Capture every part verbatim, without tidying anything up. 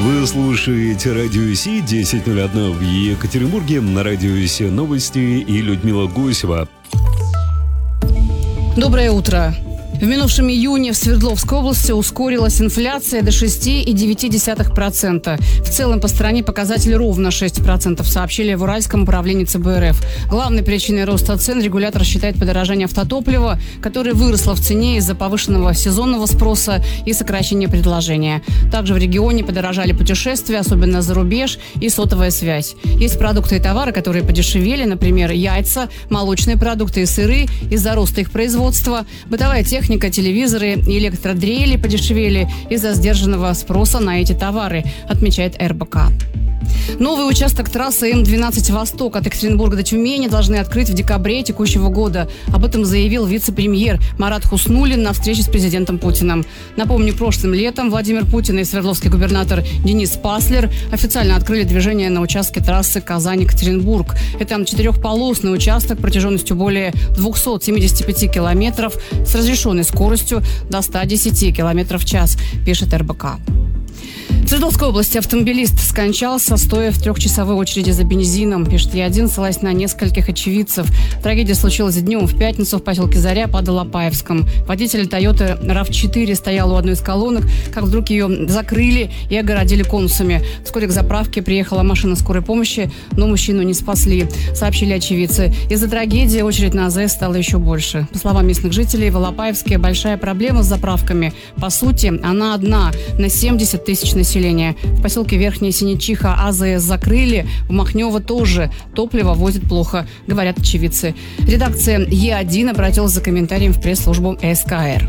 Вы слушаете Радио Си, десять ноль один в Екатеринбурге, на Радио Си новости и Людмила Гусева. Доброе утро. В минувшем июне в Свердловской области ускорилась инфляция до шесть целых девять десятых процента. В целом по стране показатель ровно шесть процентов, сообщили в Уральском управлении Цэ Бэ Эр Эф. Главной причиной роста цен регулятор считает подорожание автотоплива, которое выросло в цене из-за повышенного сезонного спроса и сокращения предложения. Также в регионе подорожали путешествия, особенно за рубеж, и сотовая связь. Есть продукты и товары, которые подешевели, например, яйца, молочные продукты и сыры из-за роста их производства, бытовая техника, телевизоры и электродрели подешевели из-за сдержанного спроса на эти товары, отмечает Эр Бэ Ка. Новый участок трассы Эм двенадцать «Восток» от Екатеринбурга до Тюмени должны открыть в декабре текущего года. Об этом заявил вице-премьер Марат Хуснуллин на встрече с президентом Путиным. Напомню, прошлым летом Владимир Путин и свердловский губернатор Денис Паслер официально открыли движение на участке трассы Казань-Екатеринбург. Это четырехполосный участок протяженностью более двухсот семидесяти пяти километров с разрешенной скоростью до ста десяти километров в час, пишет Эр Бэ Ка. В Свердловской области автомобилист скончался, стоя в трехчасовой очереди за бензином, пишет Е один, ссылаясь на нескольких очевидцев. Трагедия случилась днем в пятницу в поселке Заря под Алапаевском. Водитель Тойоты рав четыре стоял у одной из колонок, как вдруг ее закрыли и огородили конусами. Вскоре к заправке приехала машина скорой помощи, но мужчину не спасли, сообщили очевидцы. Из-за трагедии очередь на А Зэ Эс стала еще больше. По словам местных жителей, в Алапаевске большая проблема с заправками. По сути, она одна на семьдесят тысяч населения. В поселке Верхняя Синечиха А Зэ Эс закрыли, в Махнево тоже. Топливо возят плохо, говорят очевидцы. Редакция Е один обратилась за комментарием в пресс-службу Эс Ка Эр.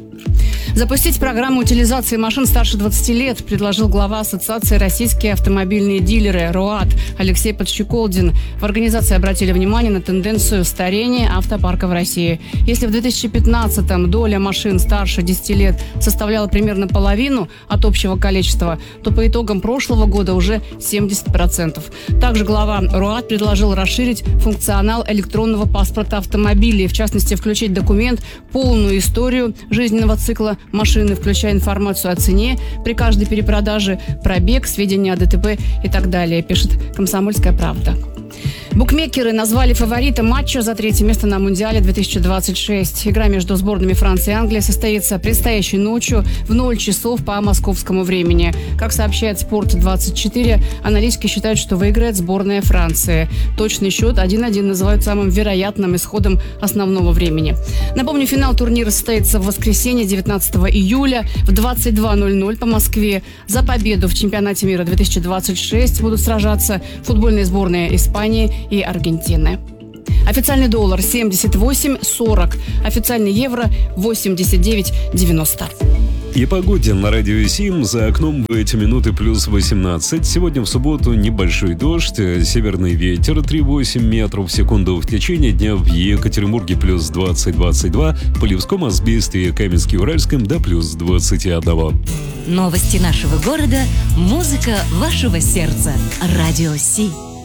Запустить программу утилизации машин старше двадцати лет предложил глава Ассоциации «Российские автомобильные дилеры» РОАД Алексей Подщеколдин. В организации обратили внимание на тенденцию старения автопарка в России. Если в две тысячи пятнадцатом доля машин старше десяти лет составляла примерно половину от общего количества, то по итогам прошлого года уже семьдесят процентов. Также глава РОАД предложил расширить функционал электронного паспорта автомобилей, в частности, включить документ, полную историю жизненного цикла машины, включая информацию о цене при каждой перепродаже, пробег, сведения о Дэ Тэ Пэ и так далее, пишет «Комсомольская правда». Букмекеры назвали фаворита матча за третье место на Мундиале две тысячи двадцать шесть. Игра между сборными Франции и Англии состоится предстоящей ночью в ноль часов по московскому времени. Как сообщает Спорт двадцать четыре, аналитики считают, что выиграет сборная Франции. Точный счет один один называют самым вероятным исходом основного времени. Напомню, финал турнира состоится в воскресенье девятнадцатого июля в двадцать два ноль ноль по Москве. За победу в чемпионате мира две тысячи двадцать шесть будут сражаться футбольные сборные Испании и Аргентины. Официальный доллар семьдесят восемь сорок, официальный евро восемьдесят девять девяносто. И погоде на Радио Сим. За окном в эти минуты плюс восемнадцать. Сегодня в субботу небольшой дождь, северный ветер три целых восемь метров в секунду. В течение дня в Екатеринбурге плюс двадцать двадцать два, Полевском, Азбесте и Каменске-Уральском до плюс двадцать один. Новости нашего города, музыка вашего сердца. Радио Си.